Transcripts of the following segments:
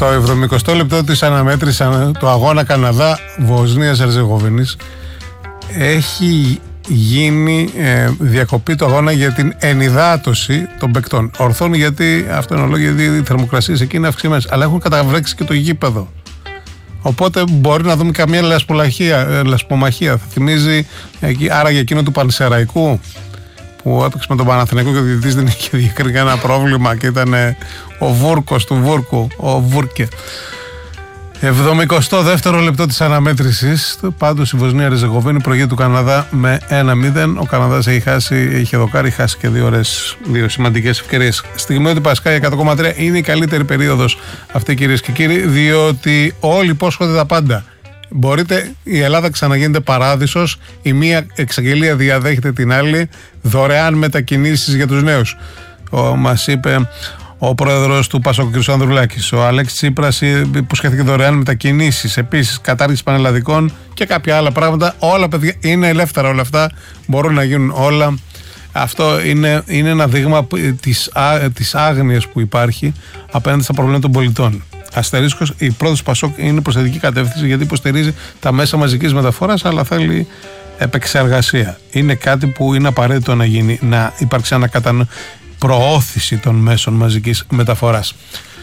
Στο 70ο λεπτό της αναμέτρησης του αγώνα Καναδά-Βοσνίας-Ερζεγοβίνης έχει γίνει διακοπή του αγώνα για την ενυδάτωση των παικτών. Ορθών, γιατί αυτό είναι λόγο, γιατί οι θερμοκρασίες εκεί είναι αυξημένες, αλλά έχουν καταβρέξει και το γήπεδο. Οπότε μπορεί να δούμε καμία λασπομαχία. Θα θυμίζει άρα για εκείνο του Πανσεραϊκού που έπαιξε με τον Παναθηναϊκό και ο διαιτητής δεν είχε διακρίνει κανένα πρόβλημα και ήταν ο Βούρκος του Βούρκου, ο Βούρκε. 72ο λεπτό της αναμέτρησης. Πάντως η Βοσνία Ερζεγοβίνη προηγείται του Καναδά με 1-0. Ο Καναδάς είχε δοκάρει, χάσει και δύο σημαντικές ευκαιρίες. Στιγμή ότι Πασκάγια 100,3 είναι η καλύτερη περίοδος αυτή, κυρίες και κύριοι, διότι όλοι υπόσχονται τα πάντα. Μπορείτε, η Ελλάδα ξαναγίνεται παράδεισος, η μία εξαγγελία διαδέχεται την άλλη, δωρεάν μετακινήσεις για τους νέους. Μας είπε ο πρόεδρος του ΠΑΣΟΚ, κ. Ανδρουλάκης, ο Αλέξης Τσίπρας, που σκέφτηκε δωρεάν μετακινήσεις, επίσης κατάργηση πανελλαδικών και κάποια άλλα πράγματα. Όλα, παιδιά, είναι ελεύθερα όλα αυτά, μπορούν να γίνουν όλα. Αυτό είναι ένα δείγμα της άγνοιας που υπάρχει απέναντι στα προβλήματα των πολιτών. Αστερίσκος, η πρόοδος ΠΑΣΟΚ είναι προς θετική κατεύθυνση, γιατί υποστηρίζει τα μέσα μαζικής μεταφοράς, αλλά θέλει επεξεργασία. Είναι κάτι που είναι απαραίτητο να γίνει, να υπάρξει προώθηση των μέσων μαζικής μεταφοράς.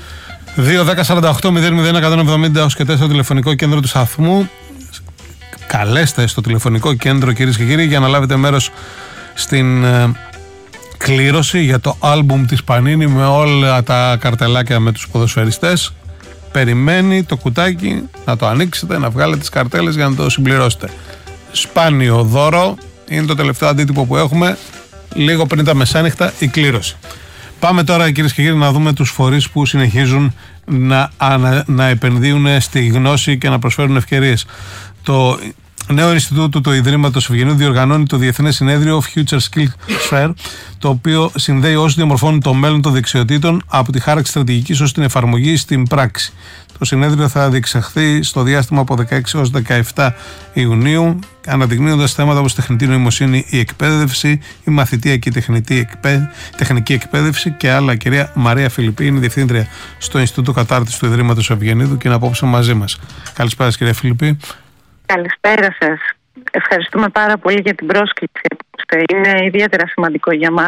2-10-48-00-170 ως και 4 στο τηλεφωνικό κέντρο του σταθμού. Καλέστε στο τηλεφωνικό κέντρο, κυρίες και κύριοι, για να λάβετε μέρος στην κλήρωση για το άλμπουμ της Πανίνη με όλα τα καρτελάκια με τους ποδοσφαιριστές. Περιμένει το κουτάκι να το ανοίξετε, να βγάλετε τις καρτέλες για να το συμπληρώσετε. Σπάνιο δώρο, είναι το τελευταίο αντίτυπο που έχουμε. Λίγο πριν τα μεσάνυχτα η κλήρωση. Πάμε τώρα, κυρίες και κύριοι, να δούμε τους φορείς που συνεχίζουν να επενδύουν στη γνώση και να προσφέρουν ευκαιρίες. Το νέο Ινστιτούτο του Ιδρύματος Ευγενίου διοργανώνει το Διεθνές Συνέδριο Future Skills Fair, το οποίο συνδέει όσους διαμορφώνουν το μέλλον των δεξιοτήτων από τη χάραξη στρατηγικής ως την εφαρμογή στην πράξη. Το συνέδριο θα διεξαχθεί στο διάστημα από 16 έως 17 Ιουνίου, αναδεικνύοντας θέματα όπως τεχνητή νοημοσύνη, η εκπαίδευση, η μαθητεία και η τεχνική εκπαίδευση και άλλα. Η κυρία Μαρία Φιλιππή είναι διευθύντρια στο Ινστιτούτο Κατάρτισης του Ιδρύματος Ευγενίδου και είναι απόψε μαζί μας. Καλησπέρα, κυρία Φιλιππή. Καλησπέρα σας. Ευχαριστούμε πάρα πολύ για την πρόσκληση. Είναι ιδιαίτερα σημαντικό για μας